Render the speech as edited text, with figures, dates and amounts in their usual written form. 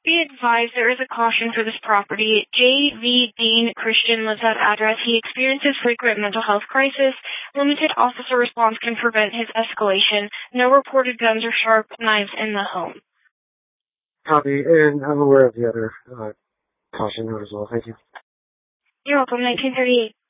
Be advised, there is a caution for this property. J.V. Dean Christian lives at address. He experiences frequent mental health crisis. Limited officer response can prevent his escalation. No reported guns or sharp knives in the home. Copy, and I'm aware of the other caution note as well. Thank you. You're welcome. 1938.